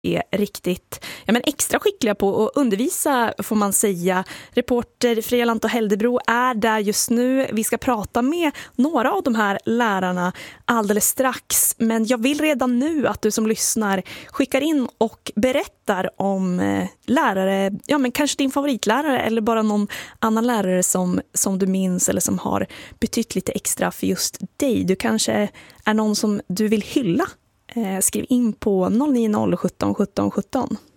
är riktigt extra skickliga på att undervisa, får man säga. Reporter Freja Lantto Heldebro är där just nu. Vi ska prata med några av de här lärarna alldeles strax. Men jag vill redan nu att du som lyssnar skickar in och berättar om lärare, kanske din favoritlärare eller bara någon annan lärare som du minns eller som har betytt lite extra för just dig. Du kanske är någon som du vill hylla. Skriv in på 090 17 17 17.